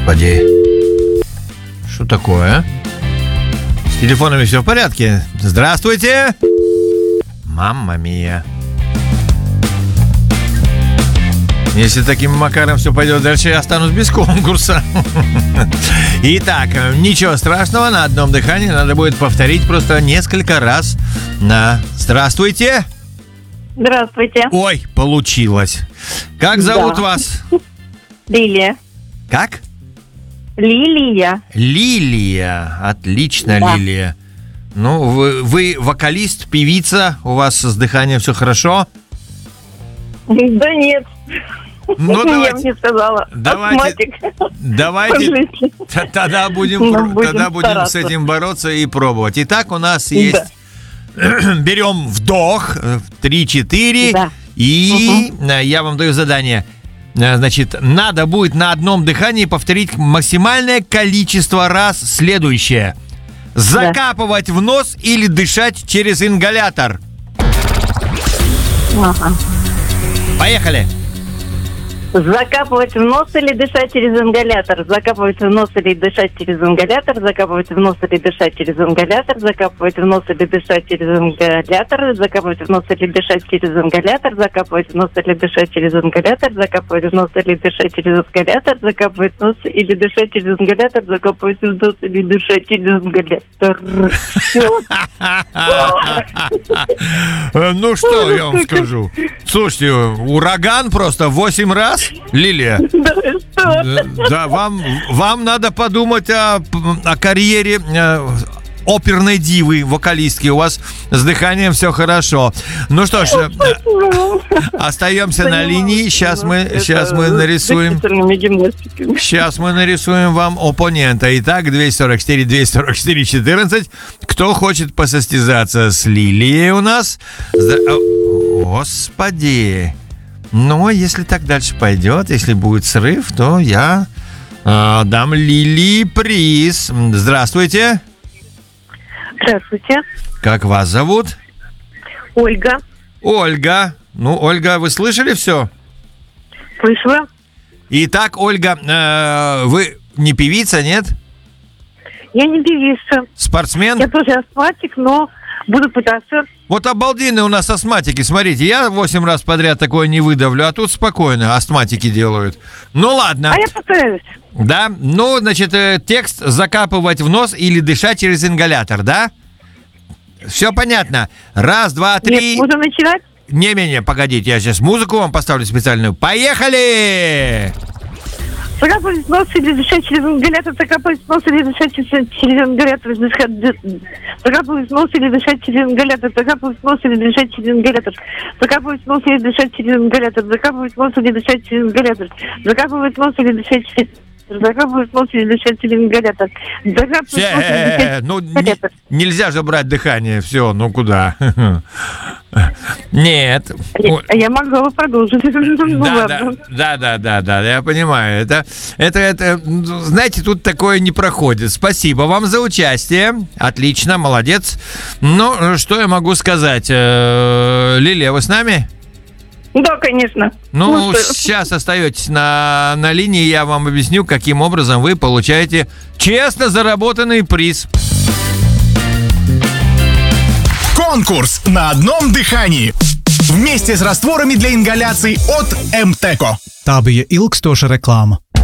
Господи. Что такое? С телефонами все в порядке? Здравствуйте. Мамма мия. Если таким макаром все пойдет дальше, я останусь без конкурса. Итак, ничего страшного, на одном дыхании надо будет повторить просто несколько раз. Здравствуйте. Здравствуйте. Ой, получилось. Как зовут вас? Лилия. Как? Лилия. Лилия. Отлично, Да. Лилия. Ну, вы вокалист, певица, у вас с дыханием все хорошо? Да нет. Ну, Я давайте. мне сказала. Астматик. Давайте. Тогда будем с стараться. этим бороться и пробовать. Итак, у нас есть... Берем вдох, 3-4, Да. и я вам даю задание. Значит, надо будет на одном дыхании повторить максимальное количество раз следующее. Закапывать в нос или дышать через ингалятор. Ага. Поехали. Закапывать в нос или дышать через ингалятор. Закапывать в нос или дышать через ингалятор. Закапывать в нос или дышать через ингалятор. Закапывать в нос или дышать через ингалятор. Закапывать в нос или дышать через ингалятор. Закапывать в нос или дышать через ингалятор. Закапывать в нос или дышать через ингалятор. Закапывать в нос или дышать через ингалятор. Закапывать в нос или дышать через ингалятор. Ну что я вам скажу? Слушайте, ураган просто 8 раз, Лилия. Да, вам надо подумать о карьере оперной дивы, вокалистки. У вас с дыханием все хорошо. Ну что ж, остаемся на линии. Сейчас мы нарисуем. Сейчас мы нарисуем вам оппонента. Итак, 244-244-14. Кто хочет посостязаться с Лилией у нас? Господи. Ну, если так дальше пойдет, если будет срыв, то я дам Лилии приз. Здравствуйте. Здравствуйте. Как вас зовут? Ольга. Ольга. Ну, Ольга, вы слышали все? Слышала? Итак, Ольга, вы не певица, нет? Я не певица. Спортсмен? Я тоже астматик, но буду пытаться. Вот обалденные у нас астматики. Смотрите, я 8 раз подряд такое не выдавлю, а тут спокойно астматики делают. Ну, ладно. А я постараюсь. Да? Ну, значит, текст закапывать в нос или дышать через ингалятор, да? Все понятно. 1, 2, 3. Нет, можно начинать? Не, погодите, я сейчас музыку вам поставлю специальную. Поехали! Закапывать в нос или дышать через ингалятор. Закапывать в нос или дышать через ингалятор. Закапывать в нос или дышать через ингалятор. Закапывать в нос или дышать через ингалятор. Закапывать в нос или дышать через ингалятор. Закапывать в нос или дышать через ингалятор. Закапывать в нос или дышать через... Закапывать в нос или дышать через ингалятор. Закапывать в нос или дышать Ну, через ингалятор. нельзя же брать дыхание. Все, ну куда? Нет. Я могла бы продолжить. Да, я понимаю. Это, знаете, тут такое не проходит. Спасибо вам за участие. Отлично, молодец. Ну, что я могу сказать? Лилия, вы с нами? Да, конечно. Ну, сейчас остаетесь на линии, я вам объясню, каким образом вы получаете честно заработанный приз. Конкурс на одном дыхании. Вместе с растворами для ингаляций от МТЭКО. Tā bija ilgstoša reklāma.